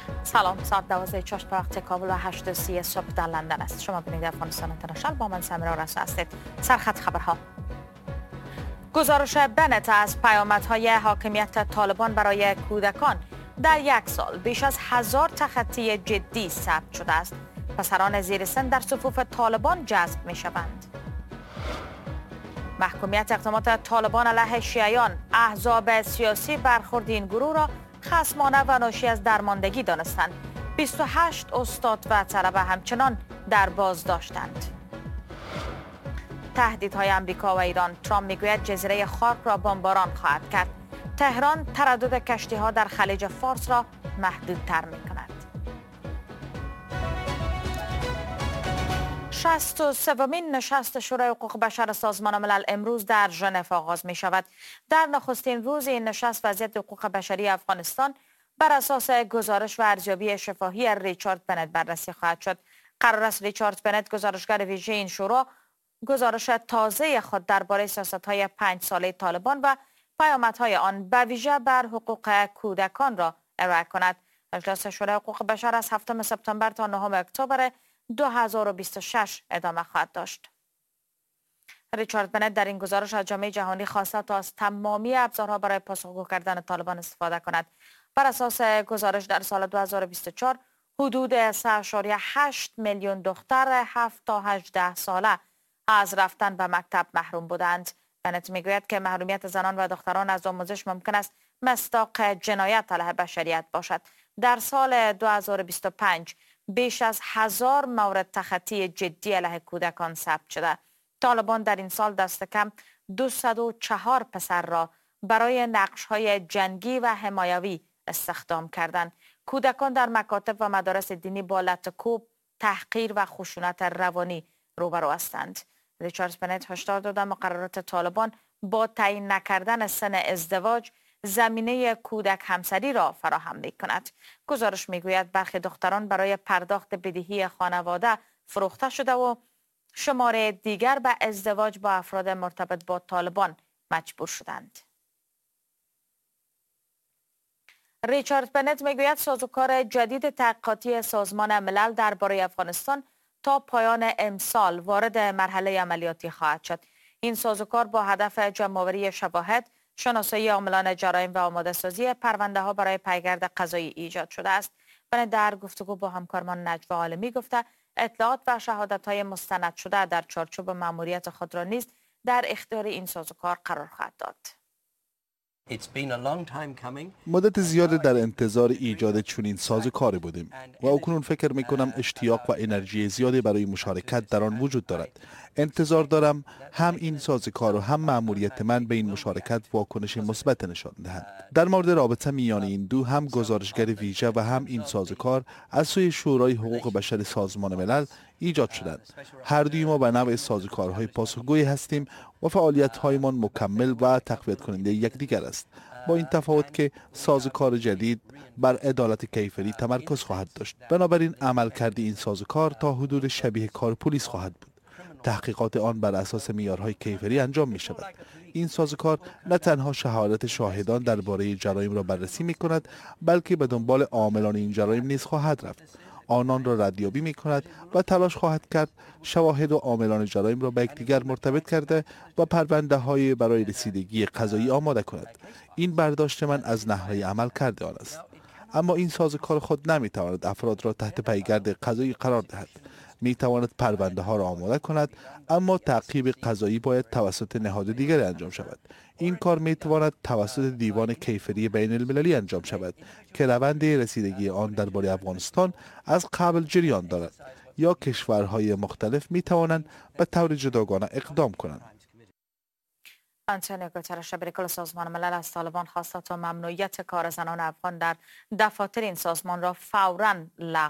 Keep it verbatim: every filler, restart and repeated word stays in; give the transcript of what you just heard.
سلام، ساعت دوازده چاشت به وقت کابل و هشت و سی صبح در لندن است. شما بینید افغانستان اینترنشنال با من سمیرا رسول هستید. سرخط خبرها. گزارش بنت از پیامدهای حاکمیت طالبان برای کودکان: در یک سال بیش از هزار تخطی جدی ثبت شده است. پسران زیر سن در صفوف طالبان جذب می شوند. محکومیت اقدامات طالبان علیه شیعیان: احزاب سیاسی برخورد این گروه را خصمانه و ناشی از درماندگی دانستند. بیست و هشت استاد و طلبه همچنان در بازداشتند. تهدیدهای امریکا و ایران: ترامپ میگوید جزیره خارک را بمباران خواهد کرد. تهران تردد کشتی ها در خلیج فارس را محدودتر می کند. شصت و سومین نشست شورای حقوق بشر سازمان ملل امروز در ژنو آغاز می شود. در نخستین روز این نشست وضعیت حقوق بشری افغانستان بر اساس گزارش و ارزیابی شفاهی ریچارد بنت بررسی خواهد شد. قرار است ریچارد بنت، گزارشگر ویژه این شورا، گزارش تازه خود درباره سیاست‌های پنج ساله طالبان و پیامدهای آن به ویژه بر حقوق کودکان را ارائه کند. اجلاس شورای حقوق بشر از هفتم سپتامبر تا نهم اکتبر دو هزار و بیست و شش ادامه خواهد داشت. ریچارد بنت در این گزارش از جامعه جهانی خواسته تا از تمامی ابزارها برای پاسخگو کردن طالبان استفاده کند. بر اساس گزارش در سال دو هزار و بیست و چهار حدود سه ممیز هشت میلیون دختر هفت تا هجده ساله از رفتن به مکتب محروم بودند. بنت میگوید که محرومیت زنان و دختران از آموزش ممکن است مصداق جنایت علیه بشریت باشد. در سال دو هزار و بیست و پنج بیش از هزار مورد تخطی جدی علیه کودکان ثبت شده. طالبان در این سال دست کم دویست و چهار پسر را برای نقش‌های جنگی و حمایوی استخدام کردند. کودکان در مکاتب و مدارس دینی با لطکوب، تحقیر و خشونت روانی روبرو هستند. ریچارد بنت هشدار داده مقررات طالبان با تعیین نکردن سن ازدواج زمینه کودک همسری را فراهم می کند. گزارش می گوید برخی دختران برای پرداخت بدهی خانواده فروخته شده و شماره دیگر به ازدواج با افراد مرتبط با طالبان مجبور شدند. ریچارد بنت می گوید سازوکار جدید تحقیقاتی سازمان ملل درباره افغانستان تا پایان امسال وارد مرحله عملیاتی خواهد شد. این سازوکار با هدف جمع‌آوری شواهد، شناسایی عاملان جرایم و آماده سازی پرونده ها برای پیگرد قضایی ایجاد شده است. بنت در گفتگو با همکارمان نجوى عالمی گفته اطلاعات و شهادت های مستند شده در چارچوب مأموریت خود را نیز در اختیار این سازوکار قرار خواهد داد. مدت زیاد در انتظار ایجاد چنین سازوکاری بودیم و اکنون فکر می کنم اشتیاق و انرژی زیادی برای مشارکت در آن وجود دارد. انتظار دارم هم این سازوکار و هم مأموریت من به این مشارکت واکنش مثبت نشان دهند. در مورد رابطه میان این دو، هم گزارشگر ویژه و هم این سازوکار از سوی شورای حقوق بشر سازمان ملل ایجاد شدند. هر دوی ما به نوع سازوکارهای پاسخگوی هستیم و فعالیت‌هایمان مکمل و تقویت کننده یکدیگر است، با این تفاوت که سازوکار جدید بر عدالت کیفری تمرکز خواهد داشت. بنابراین عملکرد این سازوکار تا حدود شبیه کار پلیس خواهد بود. تحقیقات آن بر اساس معیارهای کیفری انجام می شود. این سازوکار نه تنها شهادت شاهدان درباره جرایم را بررسی می کند، بلکه به دنبال عاملان این جرایم نیز خواهد رفت. آنان را ردیابی می کند و تلاش خواهد کرد شواهد و عاملان جرایم را به یکدیگر مرتبط کرده و پرونده های برای رسیدگی قضایی آماده کند. این برداشت من از نحوه عمل کرده آن است. اما این سازوکار خود نمی تواند افراد را تحت پیگرد قضایی قرار دهد. می تواند پرونده ها را آماده کند، اما تعقیب قضایی باید توسط نهاد دیگری انجام شود. این کار می تواند توسط دیوان کیفری بین المللی انجام شود که روند رسیدگی آن درباره افغانستان از قبل جریان دارد، یا کشورهای مختلف می توانند به طور جداگانه اقدام کنند. آنتونیو گوترش، رئیس سازمان ملل، از طالبان خواسته تا ممنوعیت کار زنان افغان در دفاتر این سازمان را فوراً لغو